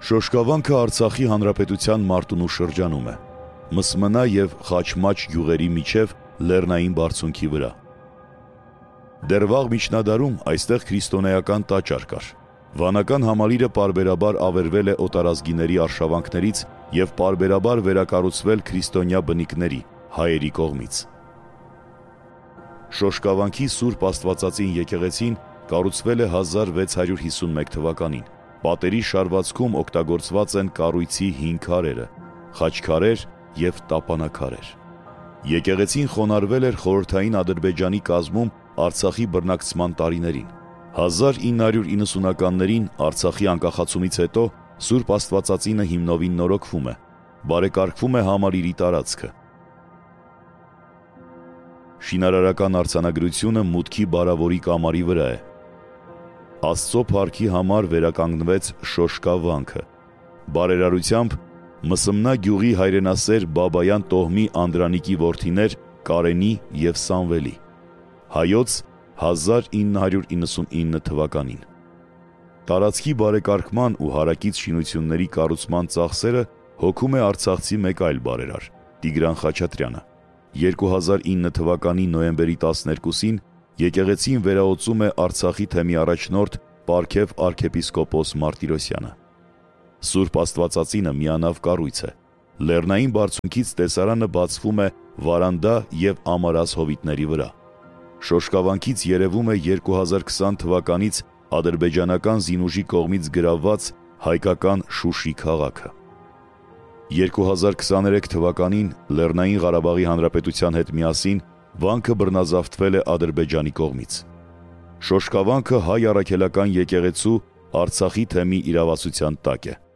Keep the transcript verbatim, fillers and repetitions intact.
Շոշկավանքը Արցախի հանրապետության Մարտունու շրջանում է, Մսմնա և Խաչմաչ գյուղերի միջև լեռնային բարձունքի վրա։ Դեռ վաղ միջնադարում այստեղ քրիստոնեական տաճար կար։ Վանական համալիրը պարբերաբար ավերվել է օտարազգիների արշավանքներից և պարբերաբար վերակառուցվել քրիստոնյա բնիկների՝ հայերի կողմից։ Շոշկավանքի Սուրբ Աստվածածին եկեղեցին կառուցվել է հազար վեց հարյուր հիսունմեկ թվականին։ Պատերի շարվածքում օգտագործված են կառույցի հին քարերը, խաչքարեր և տապանաքարեր։ Եկեղեցին խոնարհվել էր խորհրդային Ադրբեջանի կազմում Արցախի բռնակցման տարիներին։ հազար ինը հարյուր իննսունականներին Արցախի անկախացումից հետո Սուրբ Աստվածածինը հիմնովին նորոգվում է, բարեկարգվում է համալիրի տարածքը։ Շինարարական արձանագրությունը մուտքի բարավորի կամարի վրա է։ Աստծո փառքի համար վերականգնվեց Շոշկավանքը։ Բարերարությամբ Մսմնա գյուղի հայրենասեր Բաբայան տոհմի Անդրանիկի որդիներ Կարենի և Սամվելի։ Հայոց հազար ինը հարյուր իննսունինը թվականին։ Տարածքի բարեկարգման ու հարակից շինությունների կառուցման ծախսերը հոգում է արցախցի մեկ այլ բարերար՝ Տիգրան Խաչատրյանը։ երկու հազար ինը թվականի նոյեմբերի տասներկուսին եկեղեցին վերաօծում է Արցախի թեմի առաջնորդ Պարքև արքեպիսկոպոս Մարտիրոսյանը։ Սուրբ Աստվածածինը միանավ կառույց է։ Լեռնային բարձունքից տեսարանը բացվում է վարանդա և ամարաս հովիտների վրա։ Շոշկավանքից երևում է երկու հազար քսան թվականից ադրբեջանական զինուժի կողմից գրավված հայկական Շուշի քաղաքը։ երկու հազար քսաներեք թվականին Լեռնային Ղարաբաղի Հանրապետության հետ միասին վանքը բռնազավթվել է Ադրբեջանի կողմից։ Շոշկավանքը հայ առաքելական եկեղեցու Արցախի թեմի իրավասության տակ է։